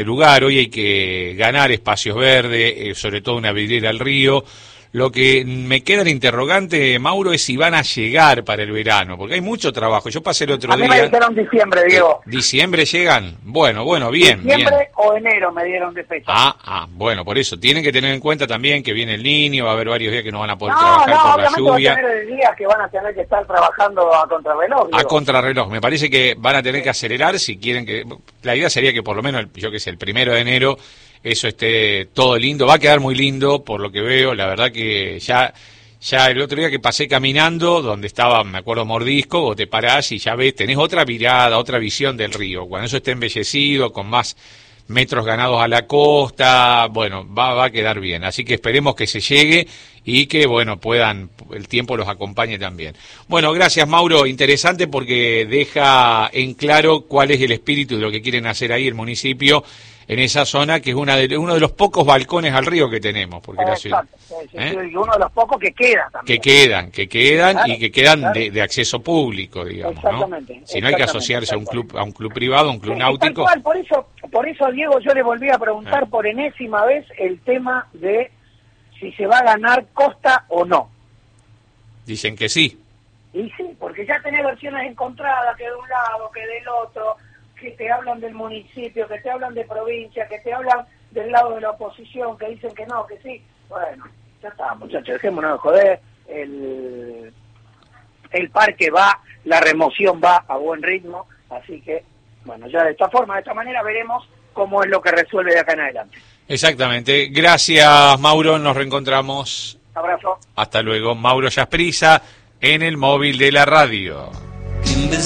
lugar. Hoy hay que ganar espacios verdes, sobre todo una vidriera al río. Lo que me queda el interrogante, Mauro, es si van a llegar para el verano, porque hay mucho trabajo. Yo pasé el otro día... A mí me dijeron diciembre, Diego. ¿Diciembre llegan? Bueno, bien. Diciembre bien. o enero me dieron de fecha. Bueno, por eso. Tienen que tener en cuenta también que viene el Niño, va a haber varios días que no van a poder trabajar por la lluvia. Va a tener días que van a tener que estar trabajando a contrarreloj. Diego. A contrarreloj. Me parece que van a tener que acelerar si quieren que... La idea sería que por lo menos, yo que sé, el 1 de enero... eso esté todo lindo, va a quedar muy lindo por lo que veo, la verdad que ya el otro día que pasé caminando, donde estaba, me acuerdo, Mordisco, vos te parás y ya ves, tenés otra mirada, otra visión del río, cuando eso esté embellecido, con más metros ganados a la costa, bueno, va a quedar bien, así que esperemos que se llegue y que, bueno, el tiempo los acompañe también. Bueno, gracias, Mauro, interesante porque deja en claro cuál es el espíritu de lo que quieren hacer ahí el municipio, en esa zona que es uno de los pocos balcones al río que tenemos, porque la ciudad, y uno de los pocos que quedan también. Que quedan claro, y que quedan claro. de acceso público, digamos, exactamente, ¿no? Si no hay que asociarse a un club privado, a un club náutico. Tal cual, por eso, Diego, yo le volví a preguntar por enésima vez el tema de si se va a ganar Costa o no. Dicen que sí. Y sí, porque ya tenés versiones encontradas, que de un lado, que del otro, que te hablan del municipio, que te hablan de provincia, que te hablan del lado de la oposición, que dicen que no, que sí. Bueno, ya está, muchachos, dejémonos de joder. El parque va, la remoción va a buen ritmo, así que, bueno, ya de esta manera veremos cómo es lo que resuelve de acá en adelante. Exactamente. Gracias, Mauro, nos reencontramos. Abrazo. Hasta luego. Mauro Jasprissa en el móvil de la radio.